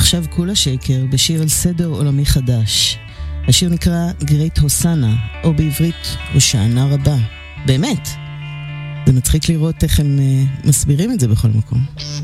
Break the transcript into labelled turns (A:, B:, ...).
A: עכשיו כולה שקר בשיר על סדר עולמי חדש. השיר נקרא גרייט הוסנה, או בעברית הושענא רבה. באמת, זה מצחיק לראות איך הם מסבירים את זה בכל מקום.